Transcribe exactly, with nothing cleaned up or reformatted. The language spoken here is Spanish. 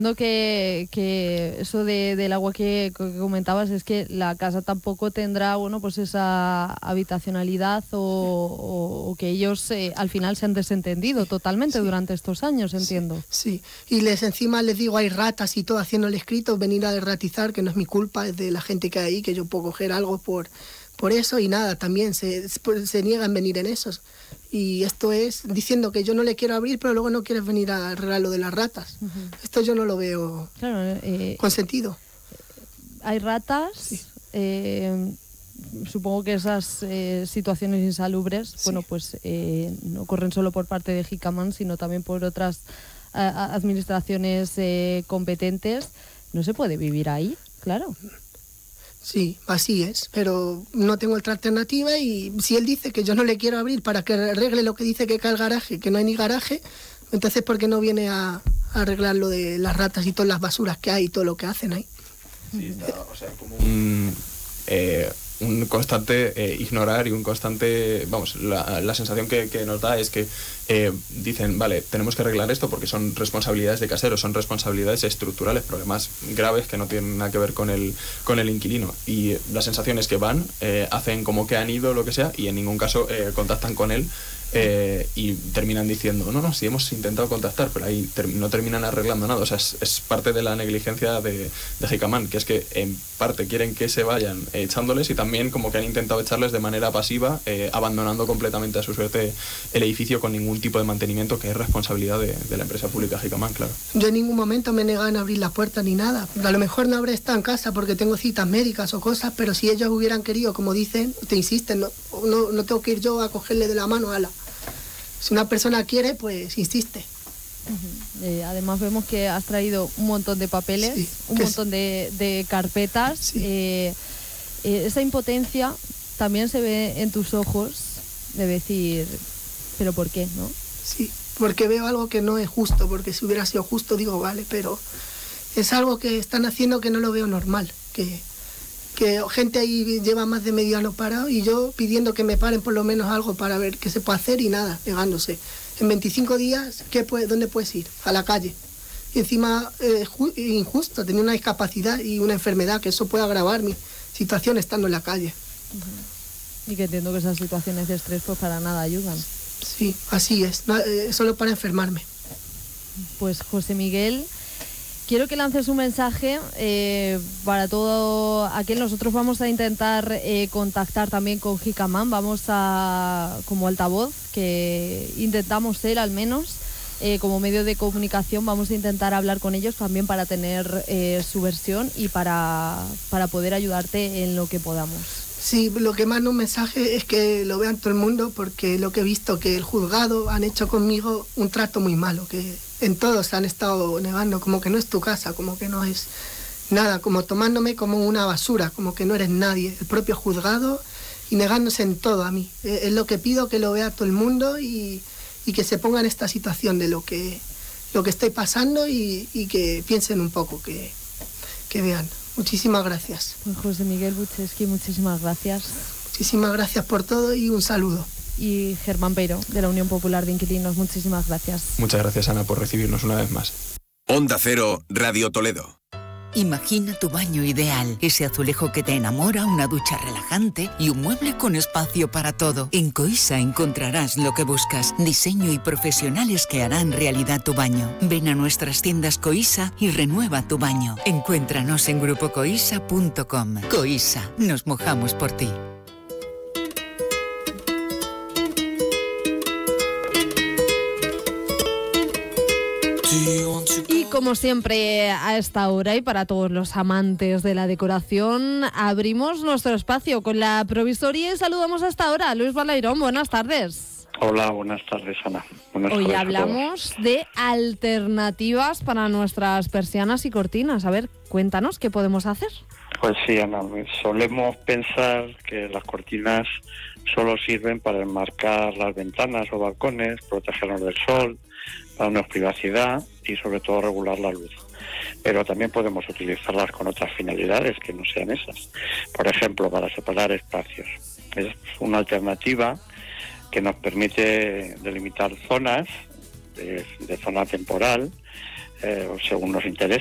Que, que eso de, del agua que, que comentabas es que la casa tampoco tendrá, bueno, pues esa habitacionalidad o, o, o que ellos eh, al final se han desentendido sí, totalmente sí. durante estos años, entiendo. Sí, sí, y les encima les digo, hay ratas y todo haciéndole escritos, venir a derratizar, que no es mi culpa, es de la gente que hay ahí, que yo puedo coger algo por, por eso y nada, también se, se niegan a venir en esos. Y esto es diciendo que yo no le quiero abrir, pero luego no quieres venir a arreglar lo de las ratas. Uh-huh. Esto yo no lo veo claro, eh, con sentido. Hay ratas, sí. eh, supongo que esas eh, situaciones insalubres, sí. bueno, pues eh, no corren solo por parte de Jicamán, sino también por otras a, administraciones eh, competentes. No se puede vivir ahí, claro. Sí, así es, pero no tengo otra alternativa y si él dice que yo no le quiero abrir para que arregle lo que dice que cae el garaje, que no hay ni garaje, entonces ¿por qué no viene a, a arreglar lo de las ratas y todas las basuras que hay y todo lo que hacen ahí? Sí, está, o sea, como un, eh, un constante eh, ignorar y un constante, vamos, la, la sensación que, que nos da es que eh, dicen, vale, tenemos que arreglar esto porque son responsabilidades de caseros, son responsabilidades estructurales, problemas graves que no tienen nada que ver con el, con el inquilino. Y la sensación es que van, eh, hacen como que han ido, lo que sea, y en ningún caso eh, contactan con él. Eh, y terminan diciendo, no, no, sí hemos intentado contactar, pero ahí ter- no terminan arreglando nada. O sea, es, es parte de la negligencia de, de Jicamán, que es que en parte quieren que se vayan eh, echándoles y también como que han intentado echarles de manera pasiva, eh, abandonando completamente a su suerte el edificio con ningún tipo de mantenimiento, que es responsabilidad de, de la empresa pública Jicamán, claro. Yo en ningún momento me he negado en abrir la puerta ni nada. A lo mejor no habré estado en casa porque tengo citas médicas o cosas, pero si ellos hubieran querido, como dicen, te insisten, no, no, no tengo que ir yo a cogerle de la mano a la... Si una persona quiere, pues insiste. Uh-huh. Eh, además vemos que has traído un montón de papeles, sí, un montón es... de, de carpetas. Sí. Eh, eh, esa impotencia también se ve en tus ojos de decir, ¿pero por qué, no? Sí, porque veo algo que no es justo, porque si hubiera sido justo digo, vale, pero es algo que están haciendo que no lo veo normal, que... que gente ahí lleva más de medio año parado y yo pidiendo que me paren por lo menos algo para ver qué se puede hacer y nada, negándose. En veinticinco días, ¿qué puede, ¿dónde puedes ir? A la calle. Y encima, eh, ju- injusto, tenía una discapacidad y una enfermedad, que eso puede agravar mi situación estando en la calle. Uh-huh. Y que entiendo que esas situaciones de estrés pues para nada ayudan. Sí, así es, no, eh, solo para enfermarme. Pues José Miguel... Quiero que lances un mensaje eh, para todo aquel. Nosotros vamos a intentar eh, contactar también con Jicamán. Vamos a, como altavoz, que intentamos ser al menos, eh, como medio de comunicación, vamos a intentar hablar con ellos también para tener eh, su versión y para, para poder ayudarte en lo que podamos. Sí, lo que mando un mensaje es que lo vean todo el mundo, porque lo que he visto que el juzgado han hecho conmigo un trato muy malo, que en todos han estado negando, como que no es tu casa, como que no es nada, como tomándome como una basura, como que no eres nadie, el propio juzgado, y negándose en todo a mí. Es lo que pido, que lo vea todo el mundo y, y que se ponga en esta situación de lo que, lo que estoy pasando y, y que piensen un poco, que, que vean. Muchísimas gracias. Pues José Miguel Bucheski, muchísimas gracias. Muchísimas gracias por todo y un saludo. Y Germán Peiro, de la Unión Popular de Inquilinos, muchísimas gracias. Muchas gracias, Ana, por recibirnos una vez más. Onda Cero, Radio Toledo. Imagina tu baño ideal, ese azulejo que te enamora, una ducha relajante y un mueble con espacio para todo. En Coisa encontrarás lo que buscas, diseño y profesionales que harán realidad tu baño. Ven a nuestras tiendas Coisa y renueva tu baño. Encuéntranos en grupo coisa punto com. Coisa, nos mojamos por ti. Y como siempre a esta hora y para todos los amantes de la decoración, abrimos nuestro espacio con la provisoria y saludamos hasta ahora a Luis Balairón. Buenas tardes. Hola, buenas tardes, Ana. Buenas Hoy tardes hablamos de alternativas para nuestras persianas y cortinas. A ver, cuéntanos, ¿qué podemos hacer? Pues sí, Ana, solemos pensar que las cortinas solo sirven para enmarcar las ventanas o balcones, protegernos del sol, darnos privacidad y sobre todo regular la luz. Pero también podemos utilizarlas con otras finalidades que no sean esas. Por ejemplo, para separar espacios. Es una alternativa que nos permite delimitar zonas de, de zona temporal eh, según nos interese.